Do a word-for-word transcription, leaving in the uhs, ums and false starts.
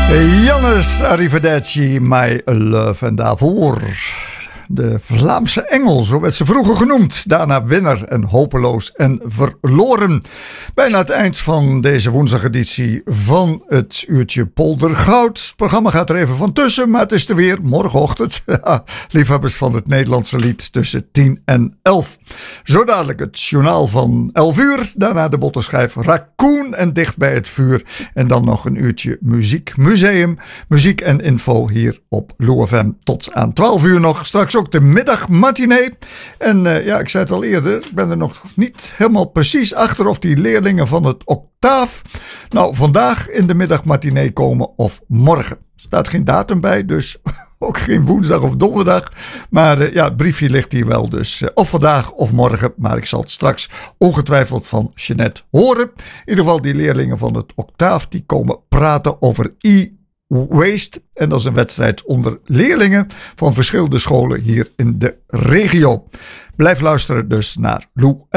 Jannes, arrivederci, my love. En daarvoor de Vlaamse engel, zo werd ze vroeger genoemd. Daarna winnaar en hopeloos en verloren. Bijna het eind van deze woensdageditie van het uurtje Poldergoud. Het programma gaat er even van tussen, maar het is er weer morgenochtend. Liefhebbers van het Nederlandse lied tussen tien en elf. Zo dadelijk het journaal van elf uur. Daarna de bottenschijf Raccoon en Dicht bij het vuur. En dan nog een uurtje muziekmuseum. Muziek en info hier op Lou F M tot aan twaalf uur nog. Straks ook de middagmatinee. En uh, ja, ik zei het al eerder, ik ben er nog niet helemaal precies achter of die leerlingen van het octaaf nou vandaag in de middagmatinee komen of morgen. Er staat geen datum bij, dus ook geen woensdag of donderdag. Maar uh, ja, het briefje ligt hier wel, dus uh, of vandaag of morgen. Maar ik zal het straks ongetwijfeld van Jeanette horen. In ieder geval die leerlingen van het octaaf, die komen praten over e Waste. En dat is een wedstrijd onder leerlingen van verschillende scholen hier in de regio. Blijf luisteren dus naar Lou